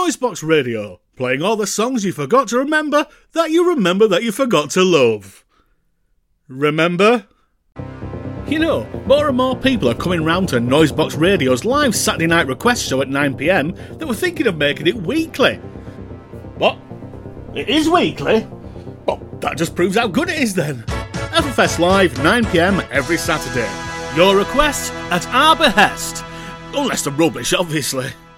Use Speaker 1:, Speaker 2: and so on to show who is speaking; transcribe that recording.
Speaker 1: Noisebox Radio, playing all the songs you forgot to remember that you forgot to love. Remember? You know, more and more people are coming round to Noisebox Radio's live Saturday night request show at 9pm that were thinking of making it weekly. What? It is weekly? Well, that just proves how good it is then. Everfest Live, 9pm every Saturday. Your request at our behest. Unless they're rubbish, obviously.